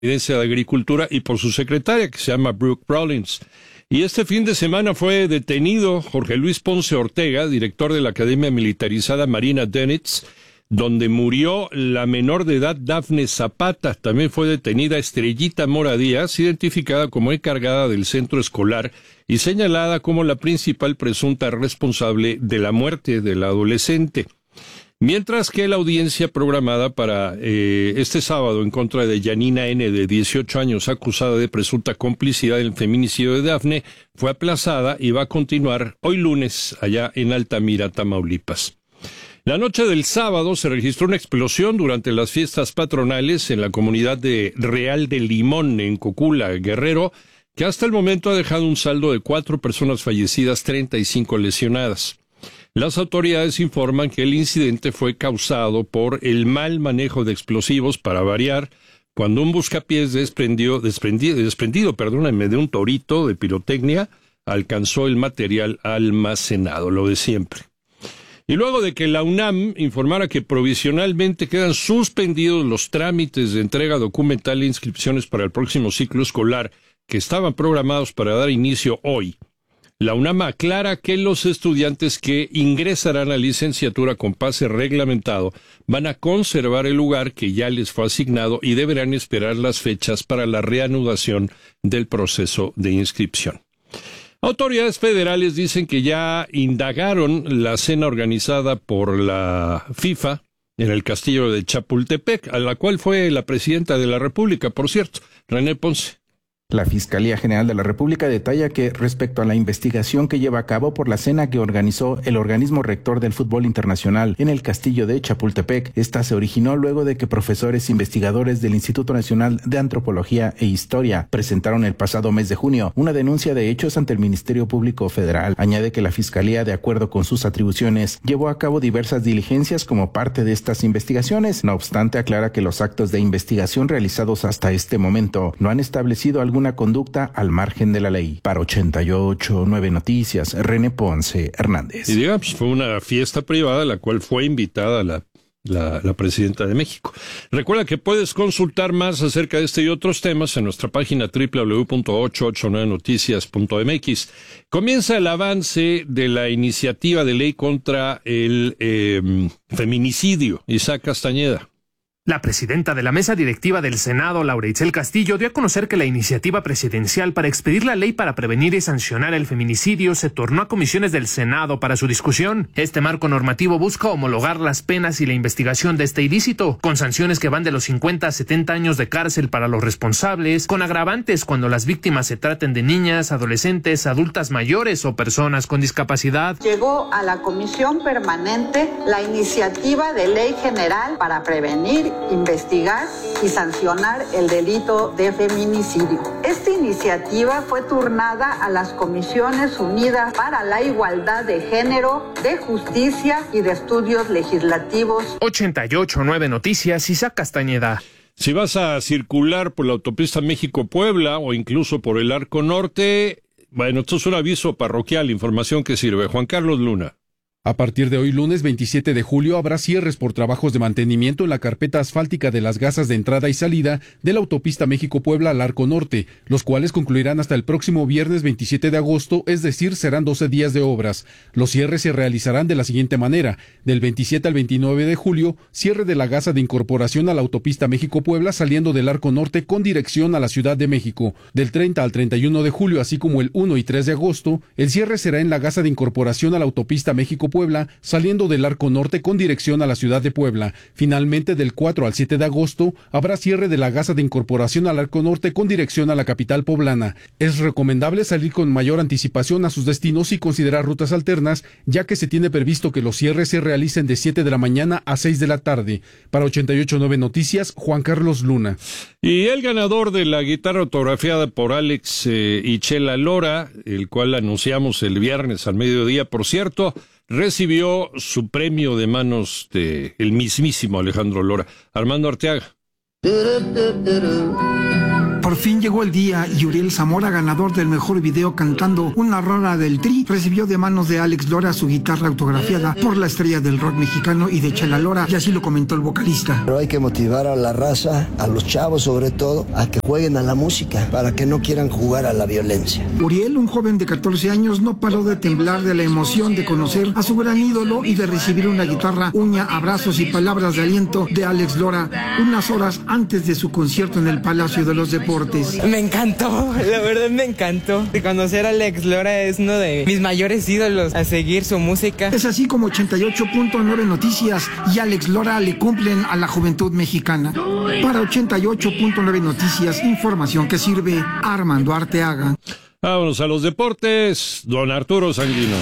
de Agricultura y por su secretaria, que se llama Brooke Rollins. Y este fin de semana fue detenido Jorge Luis Ponce Ortega, director de la Academia Militarizada Marina Dönitz, donde murió la menor de edad Dafne Zapata. También fue detenida Estrellita Mora Díaz, identificada como encargada del centro escolar y señalada como la principal presunta responsable de la muerte de la adolescente. Mientras que la audiencia programada para este sábado en contra de Yanina N., de 18 años, acusada de presunta complicidad en el feminicidio de Dafne, fue aplazada y va a continuar hoy lunes allá en Altamira, Tamaulipas. La noche del sábado se registró una explosión durante las fiestas patronales en la comunidad de Real de Limón, en Cocula, Guerrero, que hasta el momento ha dejado un saldo de 4 personas fallecidas, 35 lesionadas. Las autoridades informan que el incidente fue causado por el mal manejo de explosivos, para variar, cuando un buscapiés desprendido de un torito de pirotecnia alcanzó el material almacenado, lo de siempre. Y luego de que la UNAM informara que provisionalmente quedan suspendidos los trámites de entrega documental e inscripciones para el próximo ciclo escolar, que estaban programados para dar inicio hoy, la UNAM aclara que los estudiantes que ingresarán a licenciatura con pase reglamentado van a conservar el lugar que ya les fue asignado y deberán esperar las fechas para la reanudación del proceso de inscripción. Autoridades federales dicen que ya indagaron la cena organizada por la FIFA en el castillo de Chapultepec, a la cual fue la presidenta de la República, por cierto, René Ponce. La Fiscalía General de la República detalla que, respecto a la investigación que lleva a cabo por la cena que organizó el organismo rector del fútbol internacional en el castillo de Chapultepec, esta se originó luego de que profesores investigadores del Instituto Nacional de Antropología e Historia presentaron el pasado mes de junio una denuncia de hechos ante el Ministerio Público Federal. Añade que la Fiscalía, de acuerdo con sus atribuciones, llevó a cabo diversas diligencias como parte de estas investigaciones. No obstante, aclara que los actos de investigación realizados hasta este momento no han establecido alguna conducta al margen de la ley. Para 88.9 Noticias, René Ponce Hernández. Y digamos, fue una fiesta privada a la cual fue invitada la presidenta de México. Recuerda que puedes consultar más acerca de este y otros temas en nuestra página www.889noticias.mx. Comienza el avance de la iniciativa de ley contra el feminicidio. Isaac Castañeda. La presidenta de la mesa directiva del Senado, Laura Itzel Castillo, dio a conocer que la iniciativa presidencial para expedir la ley para prevenir y sancionar el feminicidio se tornó a comisiones del Senado para su discusión. Este marco normativo busca homologar las penas y la investigación de este ilícito, con sanciones que van de los 50 a 70 años de cárcel para los responsables, con agravantes cuando las víctimas se traten de niñas, adolescentes, adultas mayores o personas con discapacidad. Llegó a la Comisión Permanente la iniciativa de ley general para prevenir, investigar y sancionar el delito de feminicidio. Esta iniciativa fue turnada a las Comisiones Unidas para la Igualdad de Género, de Justicia y de Estudios Legislativos. 88.9 Noticias, Isaac Castañeda. Si vas a circular por la autopista México-Puebla o incluso por el Arco Norte, bueno, esto es un aviso parroquial, información que sirve. Juan Carlos Luna. A partir de hoy, lunes 27 de julio, habrá cierres por trabajos de mantenimiento en la carpeta asfáltica de las gasas de entrada y salida de la autopista México-Puebla al Arco Norte, los cuales concluirán hasta el próximo viernes 27 de agosto, es decir, serán 12 días de obras. Los cierres se realizarán de la siguiente manera: del 27 al 29 de julio, cierre de la gasa de incorporación a la autopista México-Puebla saliendo del Arco Norte con dirección a la Ciudad de México. Del 30 al 31 de julio, así como el 1 y 3 de agosto, el cierre será en la gasa de incorporación a la autopista México-Puebla saliendo del Arco Norte con dirección a la Ciudad de Puebla. Finalmente, del 4 al 7 de agosto, habrá cierre de la gasa de incorporación al Arco Norte con dirección a la capital poblana. Es recomendable salir con mayor anticipación a sus destinos y considerar rutas alternas, ya que se tiene previsto que los cierres se realicen de 7 de la mañana a 6 de la tarde. Para 88.9 Noticias, Juan Carlos Luna. Y el ganador de la guitarra autografiada por Alex y Chela Lora, el cual anunciamos el viernes al mediodía, por cierto, recibió su premio de manos de el mismísimo Alejandro Lora. Armando Arteaga. Por fin llegó el día y Uriel Zamora, ganador del mejor video cantando una rola del Tri, recibió de manos de Alex Lora su guitarra autografiada por la estrella del rock mexicano y de Chela Lora, y así lo comentó el vocalista. Pero hay que motivar a la raza, a los chavos sobre todo, a que jueguen a la música, para que no quieran jugar a la violencia. Uriel, un joven de 14 años, no paró de temblar de la emoción de conocer a su gran ídolo y de recibir una guitarra, uña, abrazos y palabras de aliento de Alex Lora unas horas antes de su concierto en el Palacio de los Deportes. Me encantó, la verdad me encantó. De conocer a Alex Lora es uno de mis mayores ídolos, a seguir su música. Es así como 88.9 Noticias y Alex Lora le cumplen a la juventud mexicana. Para 88.9 Noticias, información que sirve. Armando Arteaga. Vámonos a los deportes, don Arturo Sanguino.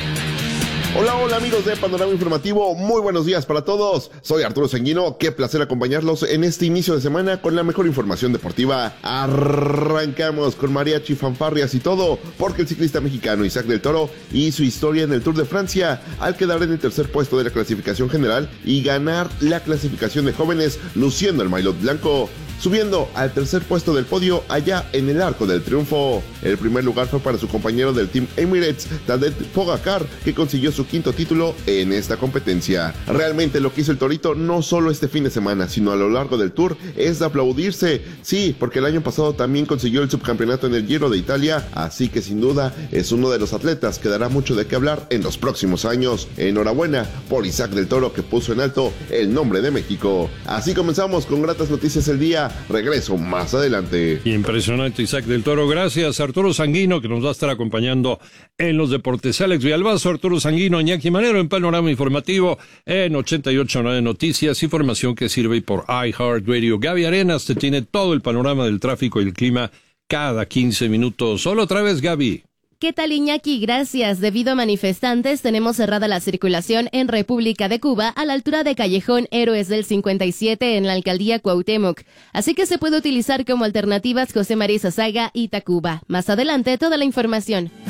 Hola amigos de Panorama Informativo, muy buenos días para todos. Soy Arturo Sanguino, qué placer acompañarlos en este inicio de semana con la mejor información deportiva. Arrancamos con mariachi, fanfarrias y todo, porque el ciclista mexicano Isaac del Toro hizo historia en el Tour de Francia al quedar en el tercer puesto de la clasificación general y ganar la clasificación de jóvenes luciendo el maillot blanco, subiendo al tercer puesto del podio allá en el Arco del Triunfo. El primer lugar fue para su compañero del Team Emirates, Tadej Pogacar, que consiguió su quinto título en esta competencia. Realmente lo que hizo el Torito no solo este fin de semana, sino a lo largo del Tour, es de aplaudirse. Sí, porque el año pasado también consiguió el subcampeonato en el Giro de Italia, así que sin duda es uno de los atletas que dará mucho de qué hablar en los próximos años. Enhorabuena por Isaac del Toro, que puso en alto el nombre de México. Así comenzamos con gratas noticias el día. Regreso más adelante. Impresionante Isaac del Toro. Gracias Arturo Sanguino, que nos va a estar acompañando en los deportes. Alex Villalbazo, Arturo Sanguino, Iñaki Manero en Panorama Informativo en 88.9 Noticias, información que sirve por iHeartRadio. Gaby Arenas te tiene todo el panorama del tráfico y el clima cada 15 minutos. Solo otra vez, Gaby. ¿Qué tal, Iñaki? Gracias. Debido a manifestantes, tenemos cerrada la circulación en República de Cuba a la altura de Callejón Héroes del 57 en la alcaldía Cuauhtémoc. Así que se puede utilizar como alternativas José María Sazaga y Tacuba. Más adelante, toda la información.